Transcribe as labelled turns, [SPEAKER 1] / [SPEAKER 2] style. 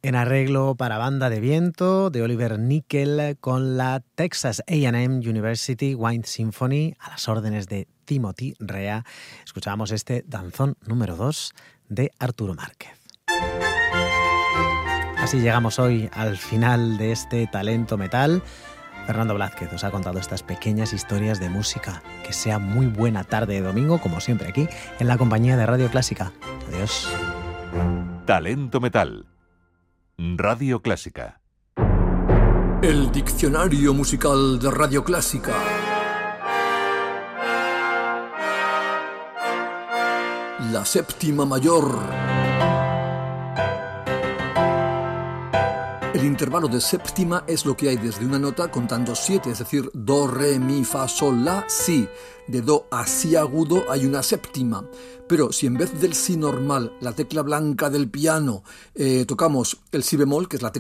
[SPEAKER 1] en arreglo para banda de viento de Oliver Nickel con la Texas A&M University Wind Symphony a las órdenes de Timothy Rea. Escuchábamos este danzón número 2 de Arturo Márquez. Así llegamos hoy al final de este Talento Metal. Fernando Blázquez os ha contado estas pequeñas historias de música. Que sea muy buena tarde de domingo, como siempre aquí, en la compañía de Radio Clásica. Adiós.
[SPEAKER 2] Talento Metal. Radio Clásica.
[SPEAKER 3] El diccionario musical de Radio Clásica. La séptima mayor. El intervalo de séptima es lo que hay desde una nota contando 7, es decir, do, re, mi, fa, sol, la, si. De do a si agudo hay una séptima. Pero si en vez del si normal, la tecla blanca del piano, tocamos el si bemol, que es la tecla